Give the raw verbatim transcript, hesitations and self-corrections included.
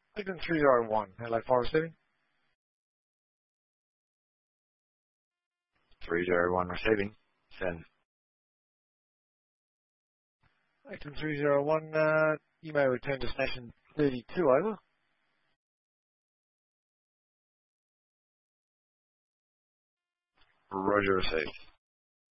Acton three zero one, hello, fire receiving. three zero one receiving. Send. Acton three zero one, uh, you may return to station thirty-two, over. Roger received.